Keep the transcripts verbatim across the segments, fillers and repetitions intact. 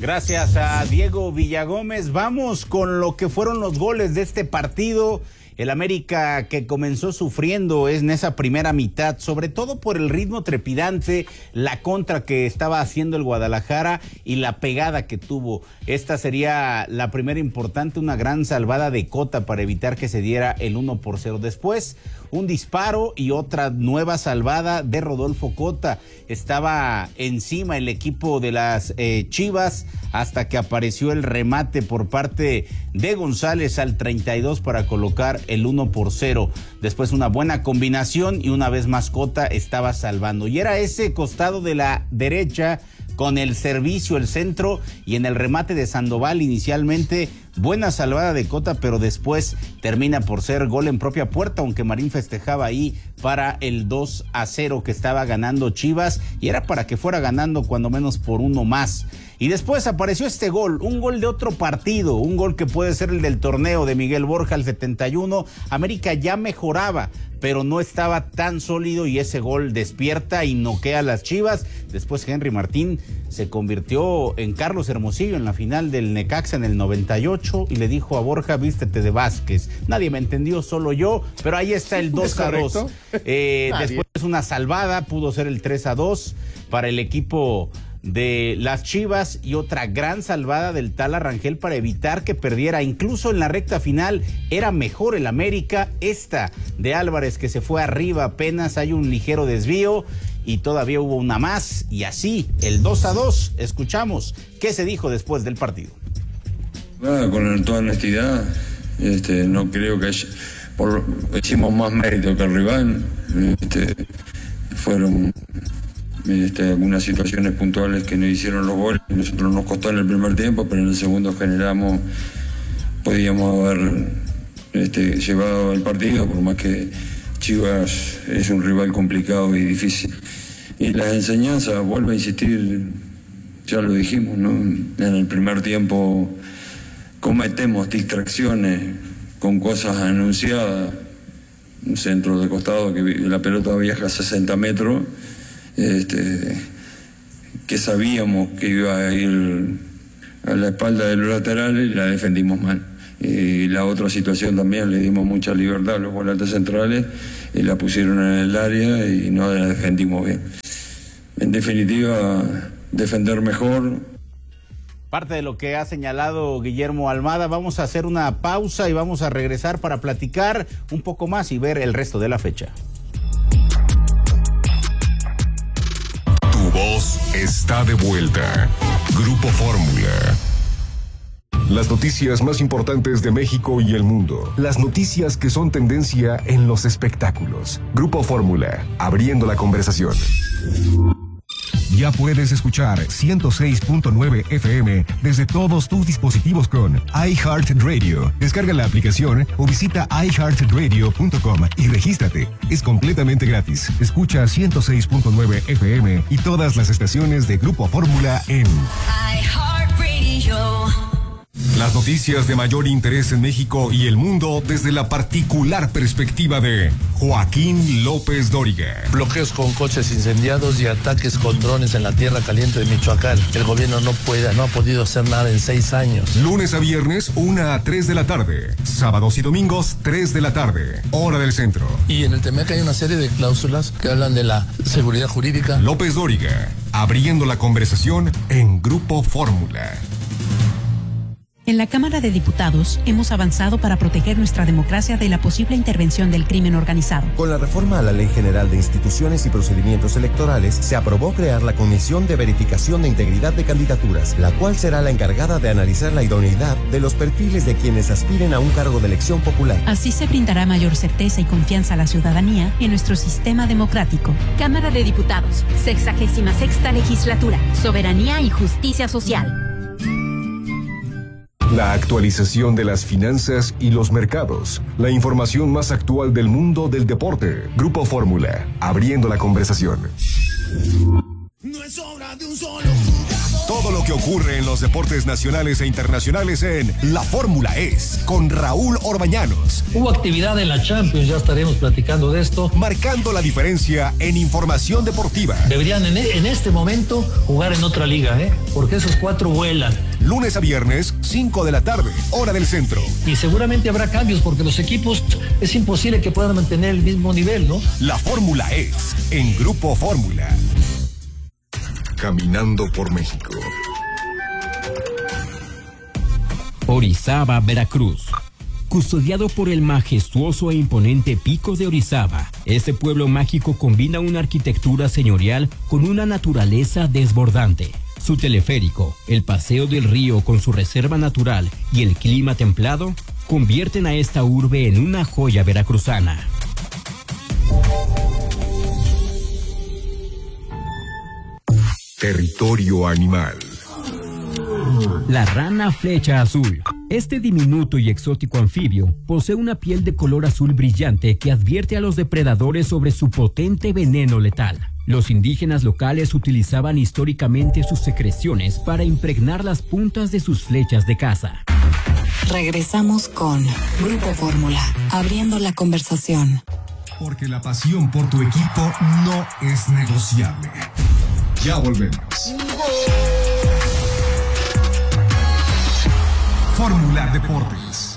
Gracias a Diego Villagómez. Vamos con lo que fueron los goles de este partido. El América, que comenzó sufriendo en esa primera mitad, sobre todo por el ritmo trepidante, la contra que estaba haciendo el Guadalajara y la pegada que tuvo. Esta sería la primera importante, una gran salvada de Cota para evitar que se diera el uno por cero. Después, un disparo y otra nueva salvada de Rodolfo Cota. Estaba encima el equipo de las eh, Chivas hasta que apareció el remate por parte de González al treinta y dos para colocar el uno por cero. Después una buena combinación y una vez más Cota estaba salvando. Y era ese costado de la derecha con el servicio, el centro y en el remate de Sandoval inicialmente. Buena salvada de Cota, pero después termina por ser gol en propia puerta, aunque Marín festejaba ahí para el dos a cero que estaba ganando Chivas y era para que fuera ganando cuando menos por uno más. Y después apareció este gol, un gol de otro partido, un gol que puede ser el del torneo de Miguel Borja al setenta y uno. América ya mejoraba, pero no estaba tan sólido y ese gol despierta y noquea a las Chivas. Después Henry Martín se convirtió en Carlos Hermosillo en la final del Necaxa en el noventa y ocho y le dijo a Borja, vístete de Vázquez. Nadie me entendió, solo yo, pero ahí está el dos a dos. Eh, después una salvada, pudo ser el tres a dos para el equipo de las Chivas y otra gran salvada del Tala Rangel para evitar que perdiera. Incluso en la recta final era mejor el América. Esta de Álvarez que se fue arriba apenas, hay un ligero desvío y todavía hubo una más y así el dos a dos. Escuchamos qué se dijo después del partido. Ah, con toda honestidad, este, no creo que haya, por, hicimos más mérito que el rival. Este, fueron Este, algunas situaciones puntuales que nos hicieron los goles. Nosotros nos costó en el primer tiempo, pero en el segundo generamos, podíamos haber este, llevado el partido, por más que Chivas es un rival complicado y difícil. Y las enseñanzas, vuelvo a insistir, ya lo dijimos, ¿no? En el primer tiempo cometemos distracciones con cosas anunciadas, un centro de costado que la pelota viaja a sesenta metros. Este, que sabíamos que iba a ir a la espalda de los laterales y la defendimos mal. Y la otra situación también, le dimos mucha libertad a los volantes centrales y la pusieron en el área y no la defendimos bien. En definitiva, defender mejor. Parte de lo que ha señalado Guillermo Almada. Vamos a hacer una pausa y vamos a regresar para platicar un poco más y ver el resto de la fecha. Voz está de vuelta. Grupo Fórmula. Las noticias más importantes de México y el mundo. Las noticias que son tendencia en los espectáculos. Grupo Fórmula, abriendo la conversación. Ya puedes escuchar ciento seis punto nueve F M desde todos tus dispositivos con iHeartRadio. Descarga la aplicación o visita i heart radio punto com y regístrate. Es completamente gratis. Escucha ciento seis punto nueve F M y todas las estaciones de Grupo Fórmula en iHeartRadio. Las noticias de mayor interés en México y el mundo desde la particular perspectiva de Joaquín López Dóriga. Bloqueos con coches incendiados y ataques con drones en la tierra caliente de Michoacán. El gobierno no puede, no ha podido hacer nada en seis años. Lunes a viernes, una a tres de la tarde. Sábados y domingos, tres de la tarde. Hora del centro. Y en el T M E C hay una serie de cláusulas que hablan de la seguridad jurídica. López Dóriga, abriendo la conversación en Grupo Fórmula. En la Cámara de Diputados hemos avanzado para proteger nuestra democracia de la posible intervención del crimen organizado. Con la reforma a la Ley General de Instituciones y Procedimientos Electorales, se aprobó crear la Comisión de Verificación de Integridad de Candidaturas, la cual será la encargada de analizar la idoneidad de los perfiles de quienes aspiren a un cargo de elección popular. Así se brindará mayor certeza y confianza a la ciudadanía en nuestro sistema democrático. Cámara de Diputados, sexagésima sexta legislatura, soberanía y justicia social. La actualización de las finanzas y los mercados. La información más actual del mundo del deporte. Grupo Fórmula, abriendo la conversación. No es obra de un solo jugador. Todo lo que ocurre en los deportes nacionales e internacionales en La Fórmula Es, con Raúl Orbañanos. Hubo actividad en la Champions, ya estaremos platicando de esto. Marcando la diferencia en información deportiva. Deberían en, en este momento jugar en otra liga, ¿eh? Porque esos cuatro vuelan. Lunes a viernes, cinco de la tarde, hora del centro. Y seguramente habrá cambios porque los equipos es imposible que puedan mantener el mismo nivel, ¿no? La Fórmula Es, en Grupo Fórmula. Caminando por México. Orizaba, Veracruz. Custodiado por el majestuoso e imponente Pico de Orizaba, este pueblo mágico combina una arquitectura señorial con una naturaleza desbordante. Su teleférico, el paseo del río con su reserva natural y el clima templado convierten a esta urbe en una joya veracruzana. Territorio animal. La rana flecha azul. Este diminuto y exótico anfibio posee una piel de color azul brillante que advierte a los depredadores sobre su potente veneno letal. Los indígenas locales utilizaban históricamente sus secreciones para impregnar las puntas de sus flechas de caza. Regresamos con Grupo Fórmula, abriendo la conversación. Porque la pasión por tu equipo no es negociable. Ya volvemos. Fórmula Deportes.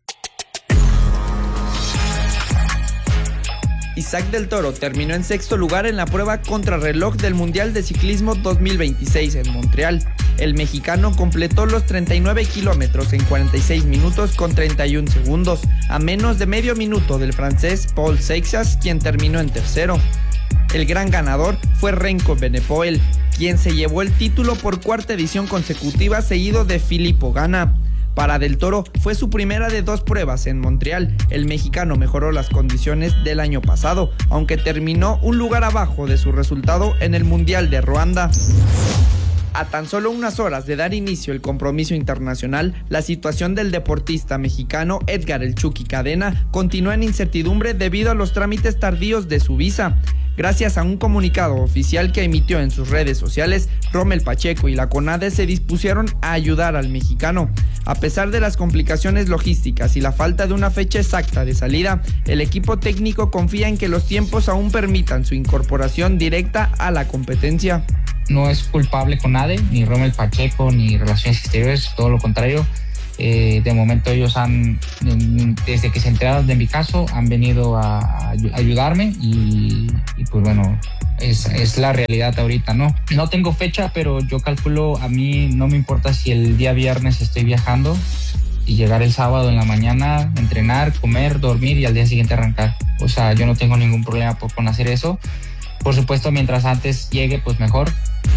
Isaac del Toro terminó en sexto lugar en la prueba contrarreloj del Mundial de Ciclismo dos mil veintiséis en Montreal. El mexicano completó los treinta y nueve kilómetros en cuarenta y seis minutos con treinta y un segundos, a menos de medio minuto del francés Paul Seixas, quien terminó en tercero. El gran ganador fue Renko Benepoel, quien se llevó el título por cuarta edición consecutiva, seguido de Filippo Ganna. Para Del Toro fue su primera de dos pruebas en Montreal. El mexicano mejoró las condiciones del año pasado, aunque terminó un lugar abajo de su resultado en el Mundial de Ruanda. A tan solo unas horas de dar inicio el compromiso internacional, la situación del deportista mexicano Edgar El Chucky Cadena continúa en incertidumbre debido a los trámites tardíos de su visa. Gracias a un comunicado oficial que emitió en sus redes sociales, Rommel Pacheco y la CONADE se dispusieron a ayudar al mexicano. A pesar de las complicaciones logísticas y la falta de una fecha exacta de salida, el equipo técnico confía en que los tiempos aún permitan su incorporación directa a la competencia. No es culpable CONADE, ni Rommel Pacheco, ni Relaciones Exteriores, todo lo contrario. Eh, de momento ellos han, desde que se enteraron de mi caso, han venido a, a ayudarme y, y pues bueno, es, es la realidad ahorita, ¿no? No tengo fecha, pero yo calculo, a mí no me importa si el día viernes estoy viajando y llegar el sábado en la mañana, entrenar, comer, dormir y al día siguiente arrancar. O sea, yo no tengo ningún problema por, con hacer eso. Por supuesto, mientras antes llegue, pues mejor.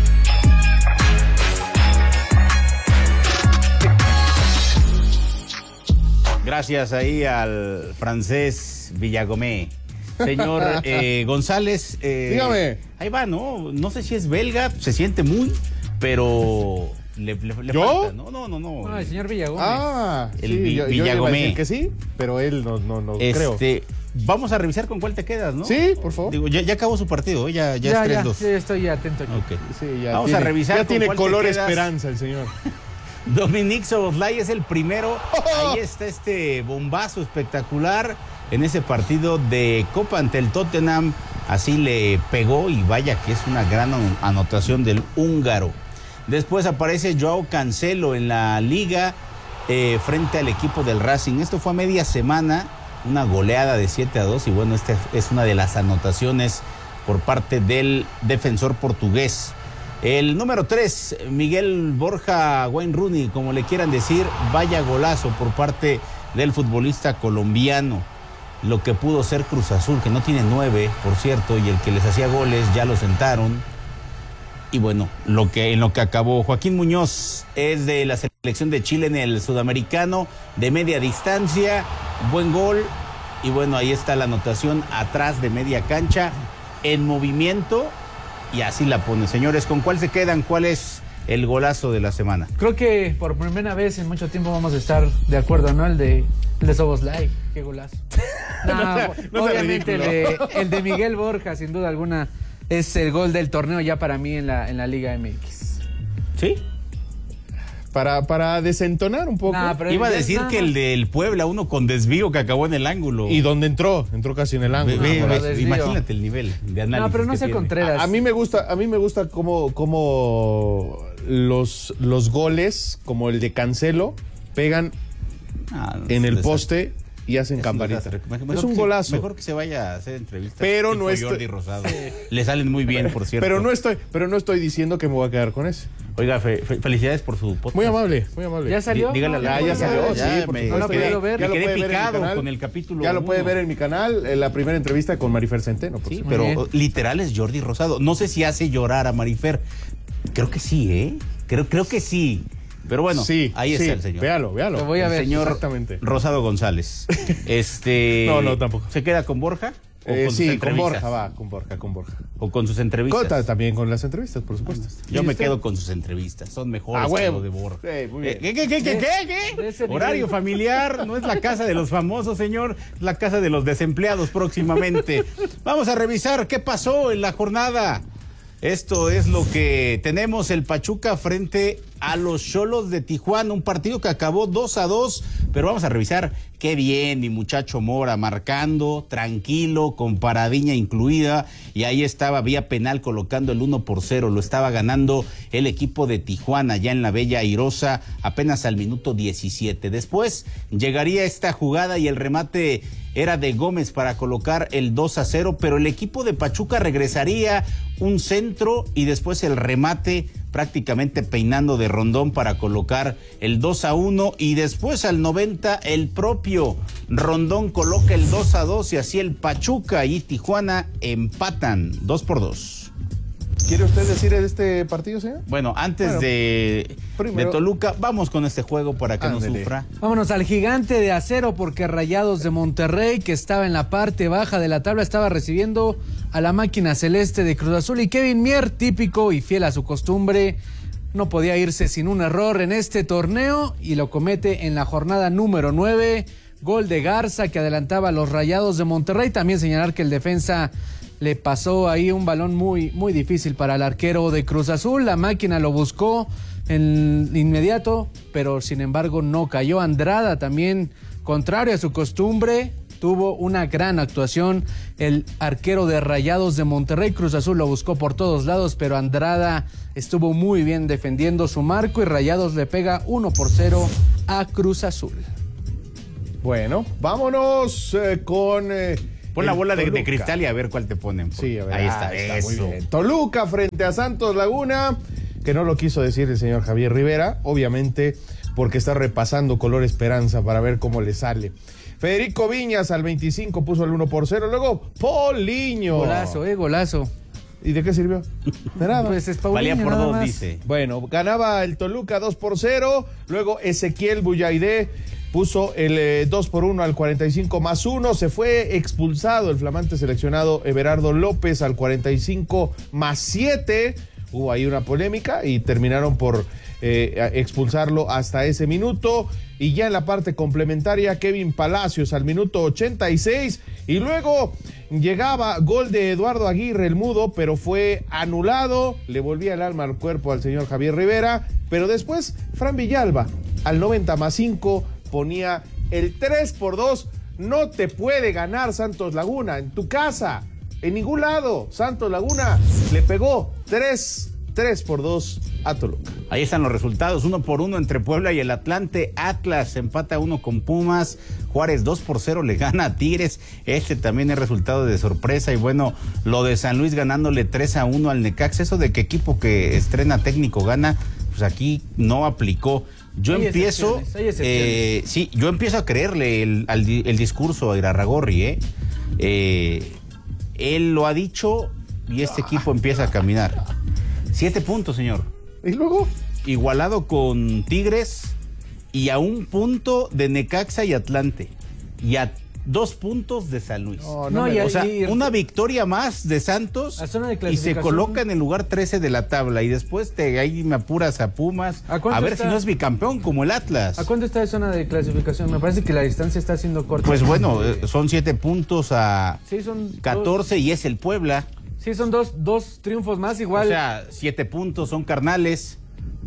Gracias ahí al francés Villagomé. Señor eh, González, eh, dígame. Ahí va, ¿no? No sé si es belga, se siente muy, pero le, le, le ¿Yo? falta. No, no, no, no. No, el señor Villagomé. Ah, el sí, Vi, yo, Villagomé. Yo iba a decir que sí, pero él no, no, no este, creo. Vamos a revisar con cuál te quedas, ¿no? Sí, por favor. Digo, ya, ya acabó su partido, ¿eh? ya, ya, ya es tres ya, dos. ya estoy atento aquí. Okay. Sí, ya Vamos tiene, a revisar ya con tiene cuál color te quedas. esperanza el señor. Dominique Szoboszlai es el primero. Ahí está este bombazo espectacular en ese partido de Copa ante el Tottenham. Así le pegó y vaya que es una gran anotación del húngaro. Después aparece Joao Cancelo en la liga eh, frente al equipo del Racing. Esto fue a media semana, una goleada de siete a dos y bueno, esta es una de las anotaciones por parte del defensor portugués. El número tres, Miguel Borja Wayne Rooney, como le quieran decir, vaya golazo por parte del futbolista colombiano. Lo que pudo ser Cruz Azul, que no tiene nueve, por cierto, y el que les hacía goles ya lo sentaron. Y bueno, lo que, en lo que acabó Joaquín Muñoz es de la selección de Chile en el sudamericano de media distancia, buen gol. Y bueno, ahí está la anotación atrás de media cancha, en movimiento. Y así la pone. Señores, ¿con cuál se quedan? ¿Cuál es el golazo de la semana? Creo que por primera vez en mucho tiempo vamos a estar de acuerdo, ¿no? El de, el de Szoboszlai. Qué golazo. No, no, no obviamente el de, el de Miguel Borja, sin duda alguna, es el gol del torneo ya para mí en la, en la Liga M X. ¿Sí? Para, para desentonar un poco. Nah, Iba a decir que el del Puebla, uno con desvío que acabó en el ángulo. ¿Y dónde entró? Entró casi en el ángulo. Ve, no, ve, imagínate el nivel de análisis. No, pero no sé Contreras. A, a mí me gusta, a mí me gusta cómo, cómo los, los goles, como el de Cancelo, pegan ah, no, en el poste y hacen campanita. Es un golazo. Mejor que se vaya a hacer entrevistas. Pero no estoy... Jordi Rosado. Le salen muy bien, por cierto. Pero no estoy, pero no estoy diciendo que me voy a quedar con ese. Oiga, fe, fe, felicidades por su podcast. Muy amable, muy amable. ¿Ya salió? Dígale a la, ya, ya salió, ya, sí. Me, no lo quedé, ver. me ya quedé lo picado canal, con el capítulo Ya lo uno. puede ver en mi canal, en la primera entrevista con Marifer Centeno. Sí, pero bien. Literal es Jordi Rosado. No sé si hace llorar a Marifer. Creo que sí, ¿eh? Creo, creo que sí. Pero bueno, sí, ahí sí, está el señor. Véalo, véalo. Lo voy a el ver. Señor exactamente. Rosado González. Este. No, no, tampoco. ¿Se queda con Borja? ¿O Eh, con sí, sus con Borja, va, con Borja, con Borja. ¿O con sus entrevistas? Cota, también con las entrevistas, por supuesto. Yo me quedo con sus entrevistas, son mejores ah, que huevo. lo de Borja. Eh, muy bien. Eh, ¿Qué, qué, qué, qué, qué? qué? Horario familiar, no es la casa de los famosos, señor, es la casa de los desempleados próximamente. Vamos a revisar qué pasó en la jornada. Esto es lo que tenemos, el Pachuca frente a los Xolos de Tijuana, un partido que acabó dos a dos, pero vamos a revisar qué bien mi muchacho Mora marcando, tranquilo, con paradiña incluida, y ahí estaba vía penal colocando el uno por cero, lo estaba ganando el equipo de Tijuana ya en la Bella Airosa apenas al minuto diecisiete. Después llegaría esta jugada y el remate era de Gómez para colocar el dos a cero, pero el equipo de Pachuca regresaría un centro y después el remate prácticamente peinando de Rondón para colocar el dos a uno, y después al noventa el propio Rondón coloca el dos a dos y así el Pachuca y Tijuana empatan dos por dos. ¿Quiere usted decir de este partido, señor? Bueno, antes bueno, de, de Toluca, vamos con este juego para que Ándale. no sufra. Vámonos al Gigante de Acero, porque Rayados de Monterrey, que estaba en la parte baja de la tabla, estaba recibiendo a la máquina celeste de Cruz Azul, y Kevin Mier, típico y fiel a su costumbre, no podía irse sin un error en este torneo y lo comete en la jornada número nueve. Gol de Garza que adelantaba a los Rayados de Monterrey. También señalar que el defensa le pasó ahí un balón muy, muy difícil para el arquero de Cruz Azul. La máquina lo buscó en inmediato, pero sin embargo no cayó. Andrada también, contrario a su costumbre, tuvo una gran actuación el arquero de Rayados de Monterrey. Cruz Azul lo buscó por todos lados, pero Andrada estuvo muy bien defendiendo su marco y Rayados le pega uno por cero a Cruz Azul. Bueno, vámonos eh, con... Eh, Pon la bola de, de cristal y a ver cuál te ponen. Sí, a ver. Ahí ah, está, está eso. Muy bien. Toluca frente a Santos Laguna, que no lo quiso decir el señor Javier Rivera, obviamente porque está repasando color esperanza para ver cómo le sale. Federico Viñas al veinticinco puso el uno por cero, luego Paulinho. Golazo, eh, golazo. ¿Y de qué sirvió? De nada. Pues es Paulinho, valía por nada dos, más. dice. Bueno, ganaba el Toluca dos por cero, luego Ezequiel Buyaide puso el eh, dos por uno al cuarenta y cinco más uno, se fue expulsado el flamante seleccionado Everardo López al cuarenta y cinco más siete, hubo ahí una polémica y terminaron por eh, expulsarlo hasta ese minuto, y ya en la parte complementaria Kevin Palacios al minuto ochenta y seis, y luego llegaba gol de Eduardo Aguirre el Mudo, pero fue anulado, le volvía el alma al cuerpo al señor Javier Rivera, pero después Fran Villalba al noventa más cinco ponía el tres por dos. No te puede ganar Santos Laguna en tu casa, en ningún lado. Santos Laguna le pegó tres por dos a Toluca. Ahí están los resultados, uno por uno entre Puebla y el Atlante. Atlas empata uno con Pumas. Juárez dos por cero le gana a Tigres. Este también es resultado de sorpresa. Y bueno, lo de San Luis ganándole tres a uno al Necaxa. Eso de que equipo que estrena técnico gana, pues aquí no aplicó. Yo hay empiezo, excepciones, hay excepciones. Eh, sí, yo empiezo a creerle el, al, el discurso a Irarrágorri, ¿eh? ¿eh? Él lo ha dicho y este equipo empieza a caminar. Siete puntos, señor. ¿Y luego? Igualado con Tigres y a un punto de Necaxa y Atlante. Y a dos puntos de San Luis. No, no, no, y, o sea, y, una victoria más de Santos de y se coloca en el lugar trece de la tabla. Y después te ahí me apuras a Pumas. ¿A, a ver está? si no es bicampeón como el Atlas. ¿A cuánto está de zona de clasificación? Me parece que la distancia está siendo corta. Pues bueno, son siete puntos a sí, son catorce dos. Y es el Puebla. Sí, son dos, dos triunfos más igual. O sea, siete puntos son carnales.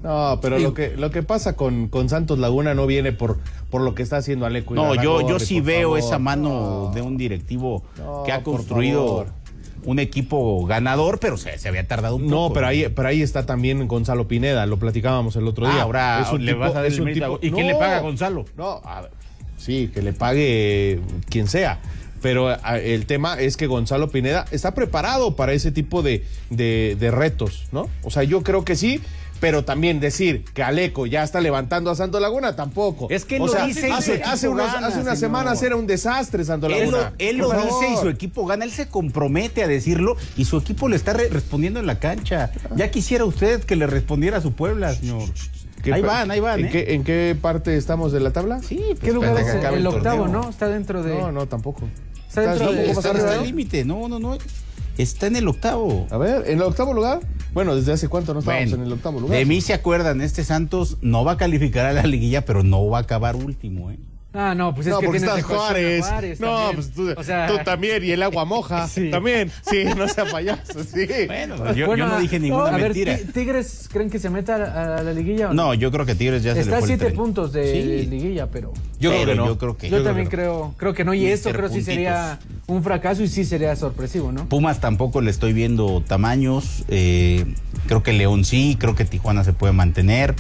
No, pero sí. lo que lo que pasa con, con Santos Laguna no viene por, por lo que está haciendo Aleco. No, yo, yo sí veo favor. esa mano no. de un directivo no, que ha construido un equipo ganador, pero se, se había tardado un no, poco. No, pero ahí, pero ahí está también Gonzalo Pineda, lo platicábamos el otro día. Ah, ahora es un le tipo, vas a dar es un el tipo, ¿Y no, quién le paga a Gonzalo? No, a ver, sí, que le pague quien sea. Pero a, el tema es que Gonzalo Pineda está preparado para ese tipo de, de, de retos, ¿no? O sea, yo creo que sí. Pero también decir que Aleco ya está levantando a Santos Laguna, tampoco. Es que él o lo sea, dice hace, hace, unas, gana, hace unas semanas era un desastre Santos Laguna. Él lo, él lo dice y su equipo gana. Él se compromete a decirlo y su equipo le está re respondiendo en la cancha. Ya quisiera usted que le respondiera a su Puebla, señor. Ahí van, ahí van. ¿En, ¿eh? qué, ¿En qué parte estamos de la tabla? Sí, pues, ¿qué lugar es el, el octavo, no? Está dentro de... No, no, tampoco. Está dentro sí, de... Está, está el límite, no, no, no. Está en el octavo. A ver, ¿en el octavo lugar? Bueno, ¿desde hace cuánto no estábamos bueno, en el octavo lugar? De mí se acuerdan, este Santos no va a calificar a la liguilla, pero no va a acabar último, ¿eh? Ah, no, pues es no, que porque tienes estás Juárez. Juárez no, también. pues tú, o sea, tú también, y el agua moja sí. también. Sí, no sea payaso, sí. Bueno, yo, bueno, yo no dije ninguna no, a mentira. Ver, ¿Tigres creen que se meta a, a la liguilla o no? No, yo creo que Tigres ya Está se le fue a siete el puntos de, sí. de liguilla, pero... Yo pero, creo que no. Yo, creo que, yo, yo también creo, creo, creo que no, y esto creo sí sería un fracaso y sí sería sorpresivo, ¿no? Pumas tampoco le estoy viendo tamaños, eh, creo que León sí, creo que Tijuana se puede mantener.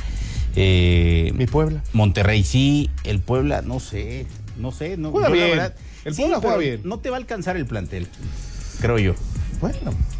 Eh, Mi Puebla. Monterrey sí, el Puebla, no sé... No sé, no. Juega yo, bien. La verdad, el Puebla sí, juega bien. No te va a alcanzar el plantel, creo yo. Bueno,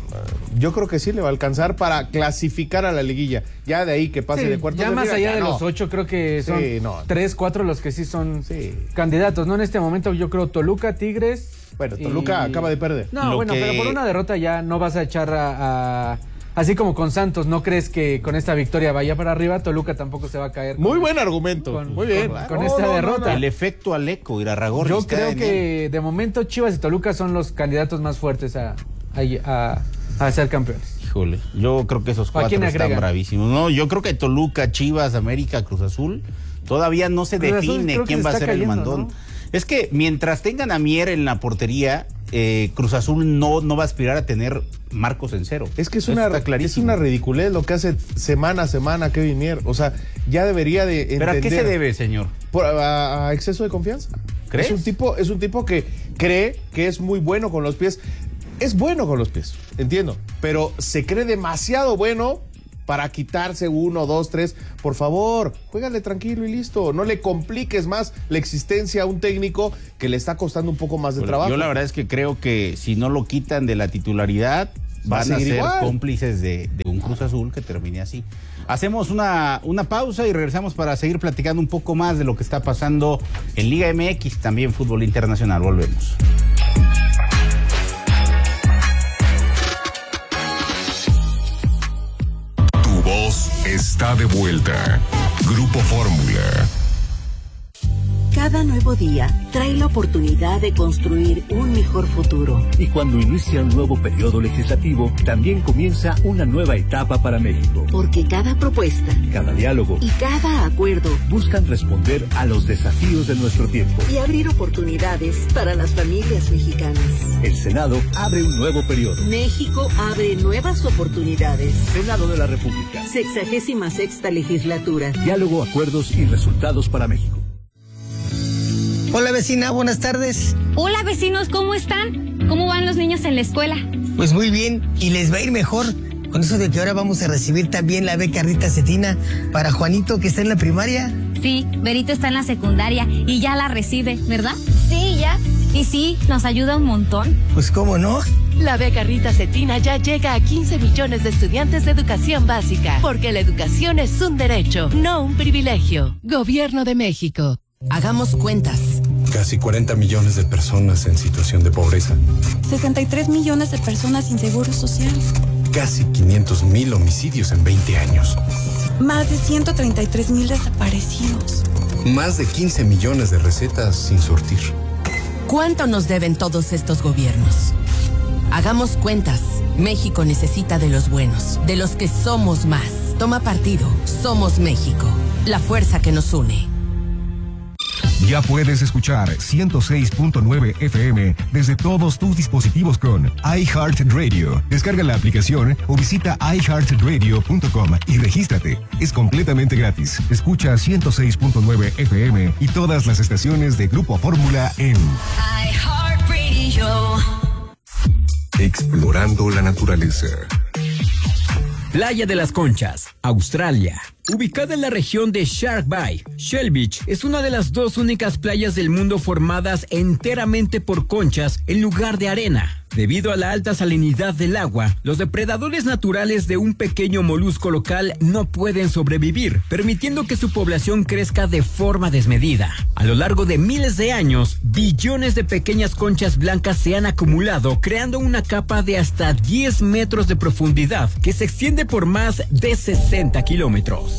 yo creo que sí le va a alcanzar para clasificar a la liguilla. Ya de ahí que pase sí, de cuartos ya de más final, allá ya de no. los ocho, creo que son sí, no. tres, cuatro los que sí son sí. candidatos, ¿no? En este momento yo creo Toluca, Tigres. Bueno, Toluca y... acaba de perder. No, Lo bueno, que... pero por una derrota ya no vas a echar a... a... Así como con Santos, ¿no crees que con esta victoria vaya para arriba? Toluca tampoco se va a caer. Muy buen argumento, con, muy bien. Con, con no, esta no, derrota. No, no. El efecto Aleco, Irarragorri. Yo creo que de momento Chivas y Toluca son los candidatos más fuertes a, a, a, a ser campeones. Híjole, yo creo que esos cuatro están bravísimos. No, yo creo que Toluca, Chivas, América, Cruz Azul, todavía no se Cruz define quién se va a ser cayendo, el mandón. ¿No? Es que mientras tengan a Mier en la portería, eh, Cruz Azul no, no va a aspirar a tener marcos en cero. Es que es una, es una ridiculez lo que hace semana a semana Kevin Mier. O sea, ya debería de entender. ¿Pero a qué se debe, señor? Por, a, a exceso de confianza. ¿Crees? Es un tipo, es un tipo que cree que es muy bueno con los pies. Es bueno con los pies, entiendo. Pero se cree demasiado bueno para quitarse uno, dos, tres. Por favor, juégale tranquilo y listo. No le compliques más la existencia a un técnico que le está costando un poco más de bueno, trabajo. Yo la verdad es que creo que si no lo quitan de la titularidad, van a, a ser igual. cómplices de, de un Cruz Azul que termine así. Hacemos una, una pausa y regresamos para seguir platicando un poco más de lo que está pasando en Liga M X, también fútbol internacional. Volvemos. Está de vuelta. Grupo Fórmula. Cada nuevo día trae la oportunidad de construir un mejor futuro. Y cuando inicia un nuevo periodo legislativo, también comienza una nueva etapa para México. Porque cada propuesta, cada diálogo y cada acuerdo buscan responder a los desafíos de nuestro tiempo y abrir oportunidades para las familias mexicanas. El Senado abre un nuevo periodo. México abre nuevas oportunidades. Senado de la República. Sexagésima sexta legislatura. Diálogo, acuerdos y resultados para México. Hola vecina, buenas tardes. Hola vecinos, ¿cómo están? ¿Cómo van los niños en la escuela? Pues muy bien, y les va a ir mejor con eso de que ahora vamos a recibir también la beca Rita Cetina para Juanito que está en la primaria. Sí, Berito está en la secundaria y ya la recibe, ¿verdad? Sí, ya. Y sí, nos ayuda un montón. Pues cómo no. La beca Rita Cetina ya llega a quince millones de estudiantes de educación básica, porque la educación es un derecho, no un privilegio. Gobierno de México. Hagamos cuentas. Casi cuarenta millones de personas en situación de pobreza. sesenta y tres millones de personas sin seguro social. Casi quinientos mil homicidios en veinte años. Más de ciento treinta y tres mil desaparecidos. Más de quince millones de recetas sin surtir. ¿Cuánto nos deben todos estos gobiernos? Hagamos cuentas. México necesita de los buenos, de los que somos más. Toma partido. Somos México. La fuerza que nos une. Ya puedes escuchar ciento seis punto nueve F M desde todos tus dispositivos con iHeartRadio. Descarga la aplicación o visita i heart radio punto com y regístrate. Es completamente gratis. Escucha ciento seis punto nueve F M y todas las estaciones de Grupo Fórmula en iHeartRadio. Explorando la naturaleza. Playa de las Conchas, Australia. Ubicada en la región de Shark Bay, Shell Beach es una de las dos únicas playas del mundo formadas enteramente por conchas en lugar de arena. Debido a la alta salinidad del agua, los depredadores naturales de un pequeño molusco local no pueden sobrevivir, permitiendo que su población crezca de forma desmedida. A lo largo de miles de años, billones de pequeñas conchas blancas se han acumulado, creando una capa de hasta diez metros de profundidad que se extiende por más de sesenta kilómetros.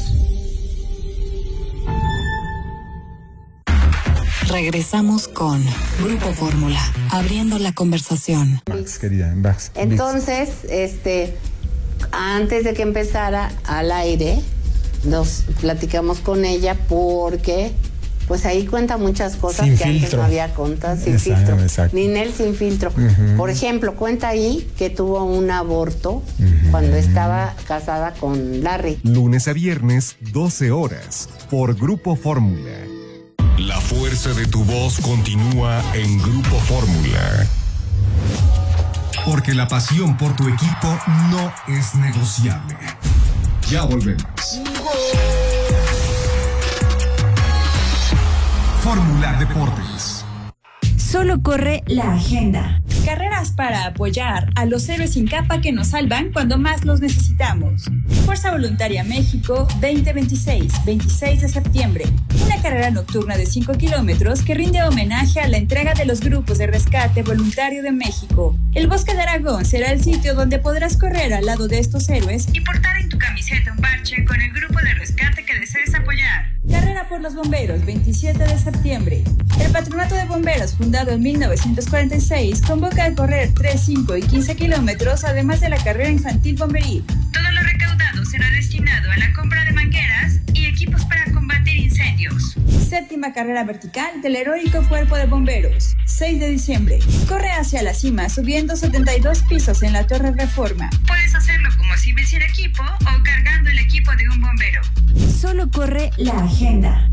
Regresamos con Grupo Fórmula, abriendo la conversación. Max, querida, Max. Entonces, este, antes de que empezara al aire, nos platicamos con ella porque, pues ahí cuenta muchas cosas sin que filtro. Antes no había contado, sin Exacto, filtro. exacto. Ninel sin filtro. Uh-huh. Por ejemplo, cuenta ahí que tuvo un aborto uh-huh. cuando estaba casada con Larry. Lunes a viernes, doce horas, por Grupo Fórmula. La fuerza de tu voz continúa en Grupo Fórmula. Porque la pasión por tu equipo no es negociable. Ya volvemos. Fórmula Deportes. Solo corre la agenda. Carreras para apoyar a los héroes sin capa que nos salvan cuando más los necesitamos. Fuerza Voluntaria México veinte veintiséis, veintiséis de septiembre. Una carrera nocturna de cinco kilómetros que rinde homenaje a la entrega de los grupos de rescate voluntario de México. El Bosque de Aragón será el sitio donde podrás correr al lado de estos héroes y portar en tu camiseta un parche con el grupo de rescate que desees apoyar. Carrera por los Bomberos, veintisiete de septiembre. El Patronato de Bomberos, fundado en mil novecientos cuarenta y seis, convoca a correr tres, cinco y quince kilómetros, además de la carrera infantil bomberil. Todo lo recaudado será destinado a la compra de mangueras y equipos para combatir incendios. Séptima carrera vertical del heroico Cuerpo de Bomberos, seis de diciembre. Corre hacia la cima subiendo setenta y dos pisos en la Torre Reforma. Puedes hacerlo como civil sin equipo o cargando el equipo de un bombero. Solo corre la agenda.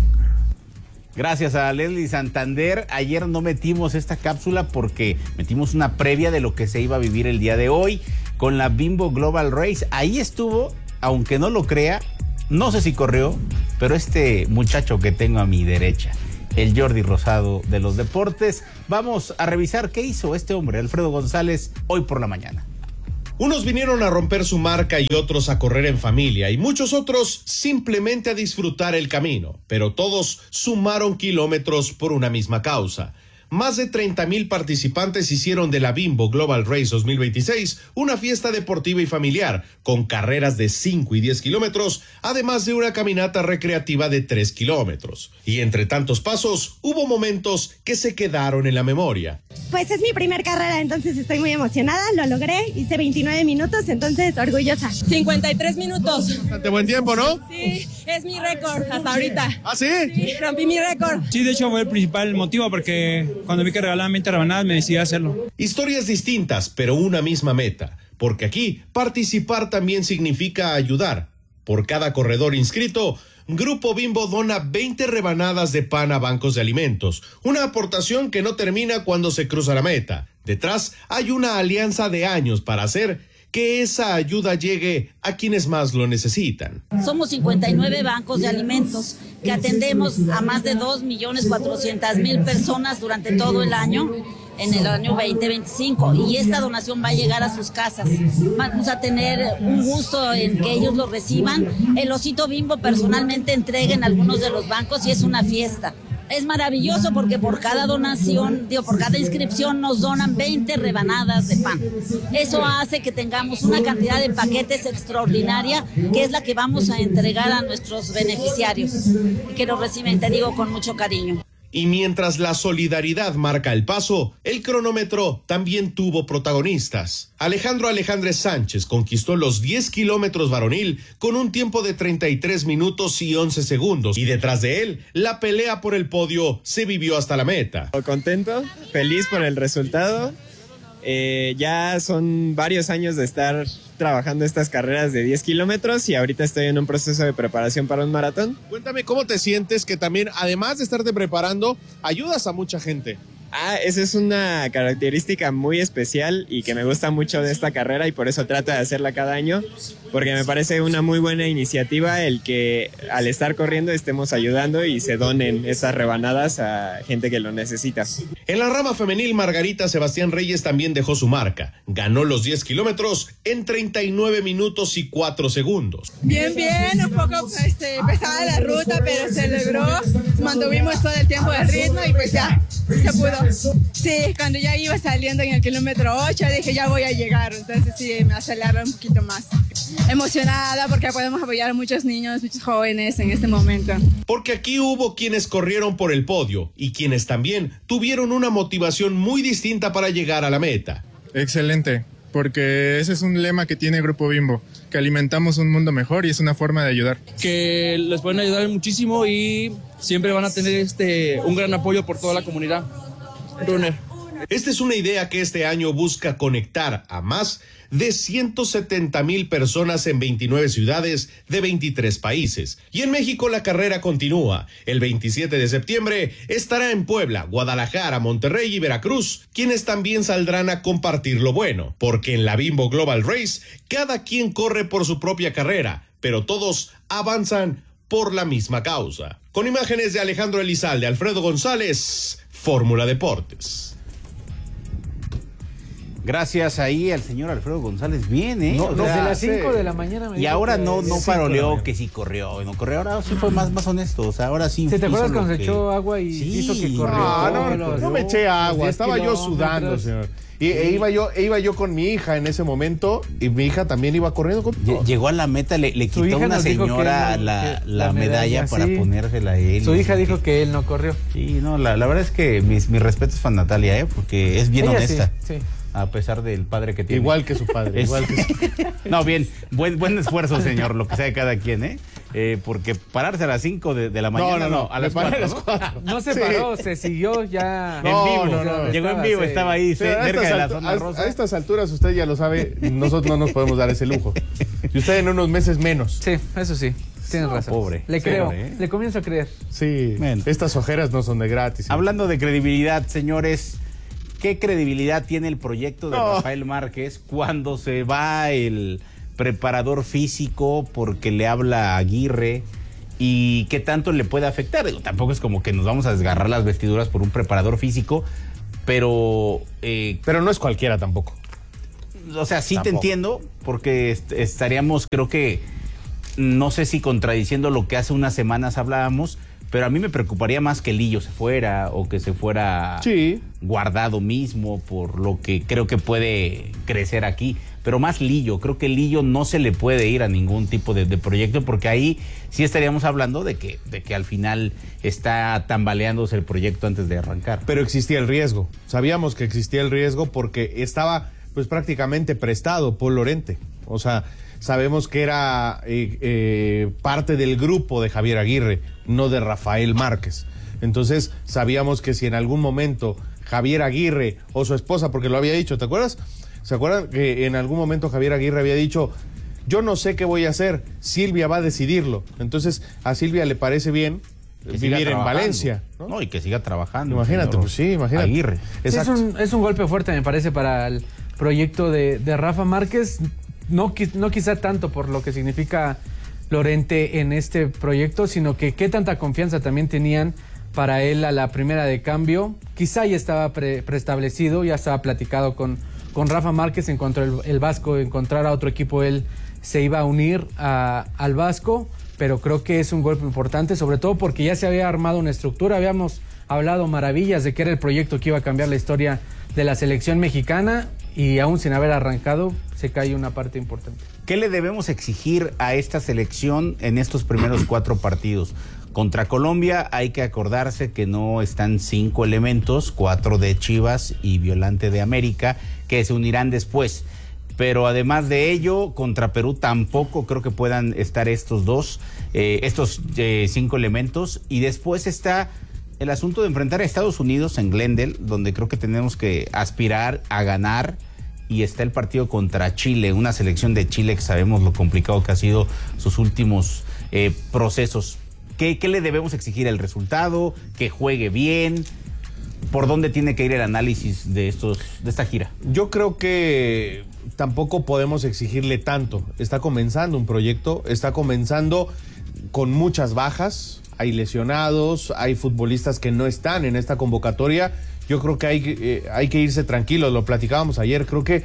Gracias a Leslie Santander. Ayer no metimos esta cápsula porque metimos una previa de lo que se iba a vivir el día de hoy con la Bimbo Global Race. Ahí estuvo, aunque no lo crea, no sé si corrió, pero este muchacho que tengo a mi derecha, el Jordi Rosado de los deportes. Vamos a revisar qué hizo este hombre, Alfredo González, hoy por la mañana. Unos vinieron a romper su marca y otros a correr en familia y muchos otros simplemente a disfrutar el camino, pero todos sumaron kilómetros por una misma causa. Más de treinta mil participantes hicieron de la Bimbo Global Race dos mil veintiséis una fiesta deportiva y familiar, con carreras de cinco y diez kilómetros, además de una caminata recreativa de tres kilómetros. Y entre tantos pasos, hubo momentos que se quedaron en la memoria. Pues es mi primer carrera, entonces estoy muy emocionada, lo logré, hice veintinueve minutos, entonces orgullosa. cincuenta y tres minutos. Bastante buen tiempo, ¿no? Sí, es mi récord hasta ahorita. ¿Ah, sí? Sí, rompí mi récord. Sí, de hecho fue el principal motivo porque cuando vi que regalaban veinte rebanadas me decidí a hacerlo. Historias distintas, pero una misma meta, porque aquí participar también significa ayudar. Por cada corredor inscrito, Grupo Bimbo dona veinte rebanadas de pan a bancos de alimentos, una aportación que no termina cuando se cruza la meta. Detrás hay una alianza de años para hacer que esa ayuda llegue a quienes más lo necesitan. Somos cincuenta y nueve bancos de alimentos que atendemos a más de dos millones cuatrocientas mil personas durante todo el año, en el año veinte veinticinco, y esta donación va a llegar a sus casas. Vamos a tener un gusto en que ellos lo reciban. El osito Bimbo personalmente entrega en algunos de los bancos y es una fiesta. Es maravilloso porque por cada donación, digo, por cada inscripción nos donan veinte rebanadas de pan. Eso hace que tengamos una cantidad de paquetes extraordinaria, que es la que vamos a entregar a nuestros beneficiarios, que lo reciben, te digo, con mucho cariño. Y mientras la solidaridad marca el paso, el cronómetro también tuvo protagonistas. Alejandro Alejandre Sánchez conquistó los diez kilómetros varonil con un tiempo de treinta y tres minutos y once segundos. Y detrás de él, la pelea por el podio se vivió hasta la meta. Contento, feliz por el resultado. Eh, ya son varios años de estar trabajando estas carreras de diez kilómetros y ahorita estoy en un proceso de preparación para un maratón. Cuéntame cómo te sientes que también, además de estarte preparando, ayudas a mucha gente. Ah, esa es una característica muy especial y que me gusta mucho de esta carrera y por eso trato de hacerla cada año, porque me parece una muy buena iniciativa el que al estar corriendo estemos ayudando y se donen esas rebanadas a gente que lo necesita. En la rama femenil, Margarita Sebastián Reyes también dejó su marca. Ganó los diez kilómetros en treinta y nueve minutos y cuatro segundos. Bien, bien, un poco este, pesada la ruta, pero se logró. Mantuvimos todo el tiempo de ritmo y pues ya, se pudo. Sí, cuando ya iba saliendo en el kilómetro ocho dije ya voy a llegar, entonces sí, me aceleré un poquito más. Emocionada porque podemos apoyar a muchos niños, muchos jóvenes en este momento. Porque aquí hubo quienes corrieron por el podio y quienes también tuvieron una motivación muy distinta para llegar a la meta. Excelente, porque ese es un lema que tiene Grupo Bimbo, que alimentamos un mundo mejor y es una forma de ayudar. Que les pueden ayudar muchísimo y siempre van a tener este un gran apoyo por toda la comunidad runner. Esta es una idea que este año busca conectar a más de ciento setenta mil personas en veintinueve ciudades de veintitrés países. Y en México la carrera continúa. El veintisiete de septiembre estará en Puebla, Guadalajara, Monterrey y Veracruz, quienes también saldrán a compartir lo bueno. Porque en la Bimbo Global Race, cada quien corre por su propia carrera, pero todos avanzan por la misma causa. Con imágenes de Alejandro Elizalde, Alfredo González, Fórmula Deportes. Gracias ahí al señor Alfredo González. Bien, ¿eh? No, no, desde las cinco de la mañana. Me y ahora no, no paroleó que sí corrió, no corrió. Ahora sí fue más, más honesto. O sea, ahora sí. ¿Sí, ¿Te acuerdas cuando se que... echó agua y sí, hizo que corrió? No, no, no, no me eché agua. Estaba yo sudando, señor. Y e iba yo, e iba yo con mi hija en ese momento y mi hija también iba corriendo. Con... Llegó a la meta, le, le quitó una señora él, la, la, la medalla, medalla para sí. ponérsela a él. Su hija que... dijo que él no corrió. Sí, no, la, la verdad es que mis, mis respetos para Natalia, ¿eh? Porque es bien Ella honesta. Sí, sí. A pesar del padre que tiene. Igual que su padre. Es... igual que su... No, bien, buen, buen esfuerzo, señor, lo que sea de cada quien, ¿eh? eh porque pararse a las cinco de, de la mañana, no, no, no, a las cuatro, ¿no? cuatro. No se paró, sí. se siguió ya. No, en vivo. No, no, no. Llegó en vivo, sí. estaba ahí, sí, cerca de la zona rosa. A estas alturas, usted ya lo sabe, nosotros no nos podemos dar ese lujo. Y usted en unos meses menos. Sí, eso sí. Tienes no, razón. Pobre. Le creo, pobre, ¿eh? Le comienzo a creer. Sí, bueno. Estas ojeras no son de gratis. Hablando de credibilidad, señores, ¿qué credibilidad tiene el proyecto de no. Rafael Márquez cuando se va el preparador físico porque le habla a Aguirre? ¿Y qué tanto le puede afectar? Digo, tampoco es como que nos vamos a desgarrar las vestiduras por un preparador físico, pero... Eh, pero no es cualquiera tampoco. O sea, sí tampoco. Te entiendo, porque est- estaríamos, creo que, no sé si contradiciendo lo que hace unas semanas hablábamos, pero a mí me preocuparía más que Lillo se fuera o que se fuera sí. Guardado mismo, por lo que creo que puede crecer aquí. Pero más Lillo, creo que Lillo no se le puede ir a ningún tipo de, de proyecto, porque ahí sí estaríamos hablando de que, de que al final está tambaleándose el proyecto antes de arrancar. Pero existía el riesgo, sabíamos que existía el riesgo porque estaba pues prácticamente prestado Paul Lorente. O sea, sabemos que era eh, eh, parte del grupo de Javier Aguirre, no de Rafael Márquez. Entonces sabíamos que si en algún momento Javier Aguirre o su esposa, porque lo había dicho, ¿te acuerdas? ¿Se acuerdan que en algún momento Javier Aguirre había dicho, yo no sé qué voy a hacer, Silvia va a decidirlo? Entonces a Silvia le parece bien que vivir en Valencia, ¿no? No, y que siga trabajando. Imagínate, pues sí, imagínate. Aguirre. Sí, es, un, es un golpe fuerte, me parece, para el proyecto de, de Rafa Márquez. No, no quizá tanto por lo que significa Lorente en este proyecto, sino que qué tanta confianza también tenían para él a la primera de cambio. Quizá ya estaba pre, preestablecido, ya estaba platicado con, con Rafa Márquez en cuanto el, el Vasco encontrara otro equipo, él se iba a unir a, al Vasco, pero creo que es un golpe importante, sobre todo porque ya se había armado una estructura, habíamos hablado maravillas de que era el proyecto que iba a cambiar la historia de la selección mexicana, y aún sin haber arrancado se cae una parte importante. ¿Qué le debemos exigir a esta selección en estos primeros cuatro partidos? Contra Colombia hay que acordarse que no están cinco elementos, cuatro de Chivas y Violante de América, que se unirán después. Pero además de ello, contra Perú tampoco creo que puedan estar estos dos, eh, estos eh, cinco elementos. Y después está el asunto de enfrentar a Estados Unidos en Glendale, donde creo que tenemos que aspirar a ganar. Y está el partido contra Chile, una selección de Chile que sabemos lo complicado que ha sido sus últimos eh, procesos. ¿Qué, ¿Qué le debemos exigir? ¿El resultado? ¿Que juegue bien? ¿Por dónde tiene que ir el análisis de estos de esta gira? Yo creo que tampoco podemos exigirle tanto. Está comenzando un proyecto, está comenzando con muchas bajas, hay lesionados, hay futbolistas que no están en esta convocatoria. Yo creo que hay, eh, hay que irse tranquilos, lo platicábamos ayer, creo que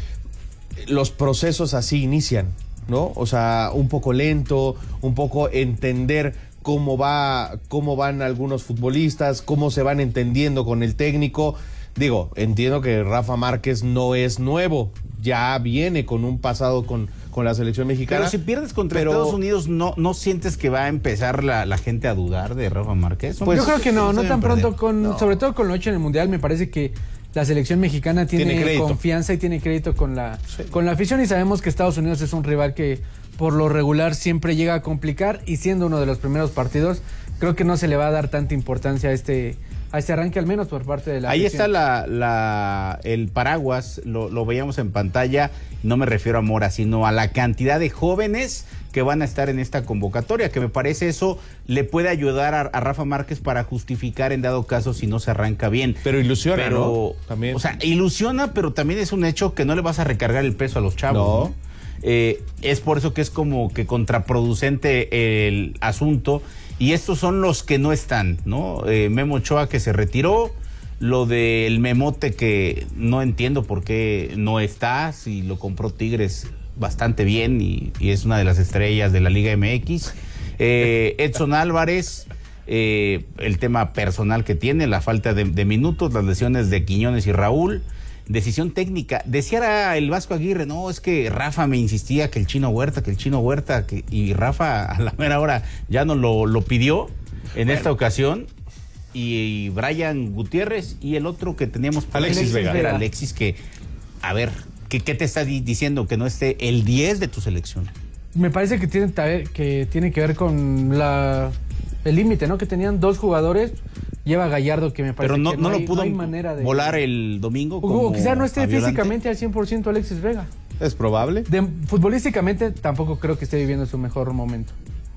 los procesos así inician, ¿no? O sea, un poco lento, un poco entender cómo va, cómo van algunos futbolistas, cómo se van entendiendo con el técnico. Digo, entiendo que Rafa Márquez no es nuevo, ya viene con un pasado con, con la selección mexicana. Pero si pierdes contra pero... Estados Unidos, ¿no no sientes que va a empezar la, la gente a dudar de Rafa Márquez? Pues, yo creo que no, no tan pronto, con no. sobre todo con lo hecho en el Mundial. Me parece que la selección mexicana tiene, tiene confianza y tiene crédito con la, sí. con la afición, y sabemos que Estados Unidos es un rival que por lo regular siempre llega a complicar, y siendo uno de los primeros partidos, creo que no se le va a dar tanta importancia a este... a este arranque, al menos por parte de la Ahí afición. está la, la, el paraguas, lo, lo veíamos en pantalla, no me refiero a Mora, sino a la cantidad de jóvenes que van a estar en esta convocatoria, que me parece eso le puede ayudar a, a Rafa Márquez para justificar en dado caso si no se arranca bien. Pero ilusiona, pero, ¿no? También. O sea, ilusiona, pero también es un hecho que no le vas a recargar el peso a los chavos, ¿no? ¿no? Eh, es por eso que es como que contraproducente el asunto. Y estos son los que no están, ¿no? Eh, Memo Ochoa, que se retiró, lo del Memote, que no entiendo por qué no está, si lo compró Tigres bastante bien y, y es una de las estrellas de la Liga M X. Eh, Edson Álvarez, eh, el tema personal que tiene, la falta de, de minutos, las lesiones de Quiñones y Raúl. Decisión técnica. Decía el Vasco Aguirre, no, es que Rafa me insistía que el Chino Huerta, que el Chino Huerta, que, y Rafa a la mera hora ya no lo, lo pidió en bueno. esta ocasión. Y, y Brian Gutiérrez y el otro que teníamos por Alexis Vega. Vega. Alexis, que, a ver, ¿qué, qué te está di- diciendo? Que no esté el diez de tu selección. Me parece que tiene que, tiene que ver con la el límite, ¿no? Que tenían dos jugadores. Lleva Gallardo, que me parece Pero no, que no, no hay, lo pudo no hay manera de volar el domingo. O quizá no esté Violante. físicamente al cien por ciento Alexis Vega. ¿Es probable? De, futbolísticamente tampoco creo que esté viviendo su mejor momento.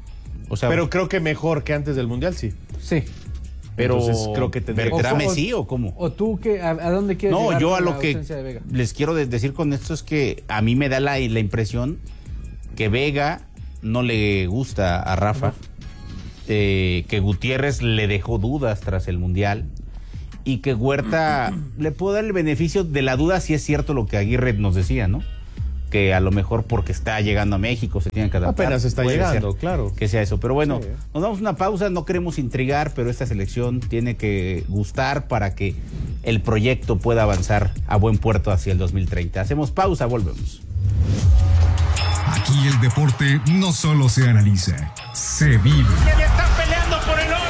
O sea, pero creo que mejor que antes del Mundial, sí. Sí. Pero entonces creo que tendría ¿Berterame sí o cómo? ¿O tú qué, a, a dónde quieres no, llegar yo a con lo la que ausencia de Vega? Les quiero de- decir con esto es que a mí me da la, la impresión que Vega no le gusta a Rafa, eh, que Gutiérrez le dejó dudas tras el Mundial y que Huerta le puedo dar el beneficio de la duda si es cierto lo que Aguirre nos decía, ¿no? Que a lo mejor porque está llegando a México se tiene que adaptar. Apenas está Puede llegando, ser claro. que sea eso. Pero bueno, Sí. nos damos una pausa, no queremos intrigar, pero esta selección tiene que gustar para que el proyecto pueda avanzar a buen puerto hacia el dos mil treinta. Hacemos pausa, volvemos. Aquí el deporte no solo se analiza, se vive. ¡Están peleando por el oro!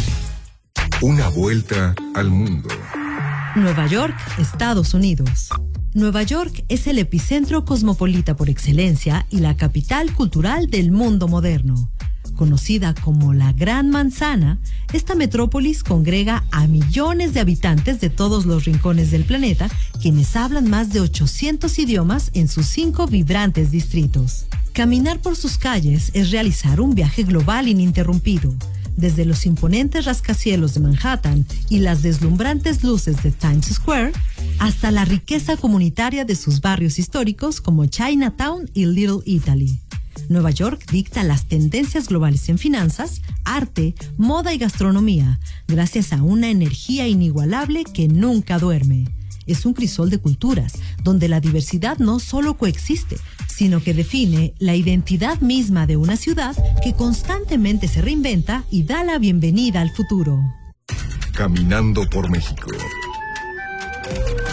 Una vuelta al mundo. Nueva York, Estados Unidos. Nueva York es el epicentro cosmopolita por excelencia y la capital cultural del mundo moderno. Conocida como la Gran Manzana, esta metrópolis congrega a millones de habitantes de todos los rincones del planeta, quienes hablan más de ochocientos idiomas en sus cinco vibrantes distritos. Caminar por sus calles es realizar un viaje global ininterrumpido. Desde los imponentes rascacielos de Manhattan y las deslumbrantes luces de Times Square, hasta la riqueza comunitaria de sus barrios históricos como Chinatown y Little Italy. Nueva York dicta las tendencias globales en finanzas, arte, moda y gastronomía, gracias a una energía inigualable que nunca duerme. Es un crisol de culturas, donde la diversidad no solo coexiste, sino que define la identidad misma de una ciudad que constantemente se reinventa y da la bienvenida al futuro. Caminando por México.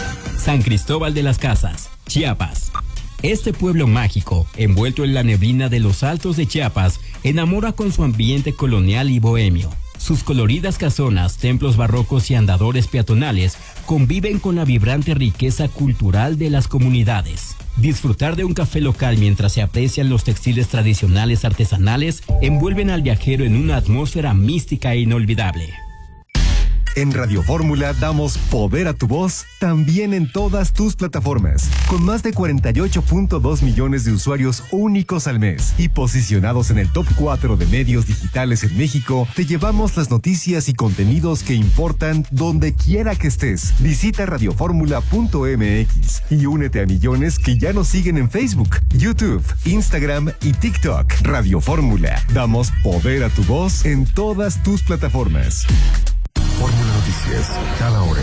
San Cristóbal de las Casas, Chiapas. Este pueblo mágico, envuelto en la neblina de los altos de Chiapas, enamora con su ambiente colonial y bohemio. Sus coloridas casonas, templos barrocos y andadores peatonales conviven con la vibrante riqueza cultural de las comunidades. Disfrutar de un café local mientras se aprecian los textiles tradicionales artesanales envuelven al viajero en una atmósfera mística e inolvidable. En Radio Fórmula damos poder a tu voz también en todas tus plataformas. Con más de cuarenta y ocho punto dos millones de usuarios únicos al mes y posicionados en el top cuatro de medios digitales en México, te llevamos las noticias y contenidos que importan donde quiera que estés. Visita radio fórmula punto m x y únete a millones que ya nos siguen en Facebook, YouTube, Instagram y TikTok. Radio Fórmula. Damos poder a tu voz en todas tus plataformas. Fórmula Noticias, cada hora.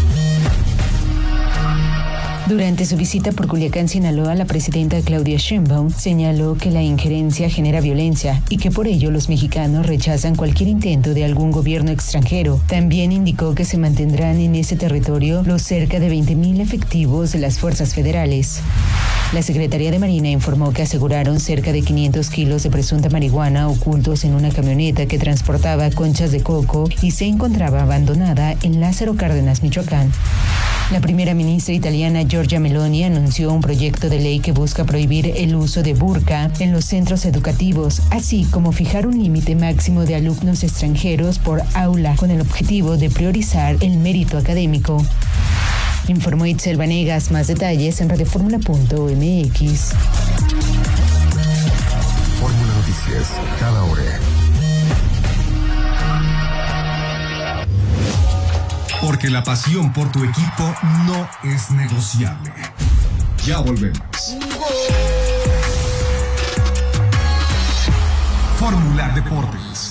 Durante su visita por Culiacán, Sinaloa, la presidenta Claudia Sheinbaum señaló que la injerencia genera violencia y que por ello los mexicanos rechazan cualquier intento de algún gobierno extranjero. También indicó que se mantendrán en ese territorio los cerca de veinte mil efectivos de las fuerzas federales. La Secretaría de Marina informó que aseguraron cerca de quinientos kilos de presunta marihuana ocultos en una camioneta que transportaba conchas de coco y se encontraba abandonada en Lázaro Cárdenas, Michoacán. La primera ministra italiana Giorgia Meloni anunció un proyecto de ley que busca prohibir el uso de burka en los centros educativos, así como fijar un límite máximo de alumnos extranjeros por aula, con el objetivo de priorizar el mérito académico. Informó Itzel Vanegas. Más detalles en radio fórmula punto m x. Fórmula Noticias, cada hora. Porque la pasión por tu equipo no es negociable. Ya volvemos. Fórmula Deportes.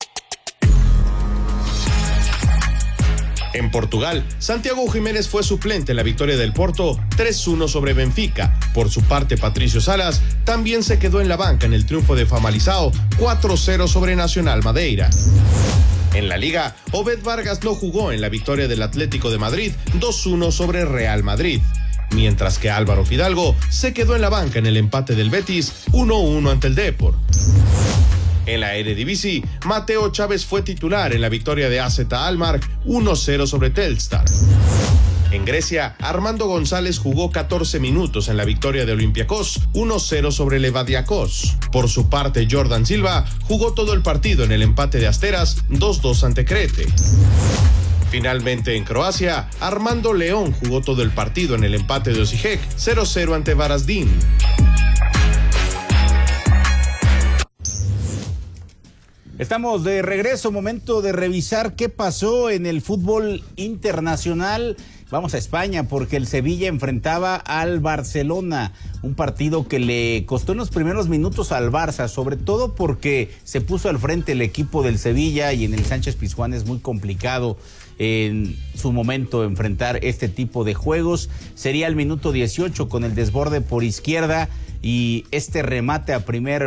En Portugal, Santiago Jiménez fue suplente en la victoria del Porto tres uno sobre Benfica. Por su parte, Patricio Salas también se quedó en la banca en el triunfo de Famalicão cuatro cero sobre Nacional Madeira. En la Liga, Obed Vargas no jugó en la victoria del Atlético de Madrid dos uno sobre Real Madrid, mientras que Álvaro Fidalgo se quedó en la banca en el empate del Betis uno uno ante el Depor. En la Eredivisie, Mateo Chávez fue titular en la victoria de A Z Alkmaar uno cero sobre Telstar. En Grecia, Armando González jugó catorce minutos en la victoria de Olympiacos uno cero sobre Levadiakos. Por su parte, Jordan Silva jugó todo el partido en el empate de Asteras dos dos ante Crete. Finalmente, en Croacia, Armando León jugó todo el partido en el empate de Osijek cero cero ante Varaždin. Estamos de regreso, momento de revisar qué pasó en el fútbol internacional. Vamos a España porque el Sevilla enfrentaba al Barcelona, un partido que le costó en los primeros minutos al Barça, sobre todo porque se puso al frente el equipo del Sevilla y en el Sánchez Pizjuán es muy complicado en su momento enfrentar este tipo de juegos. Sería el minuto dieciocho con el desborde por izquierda y este remate a primer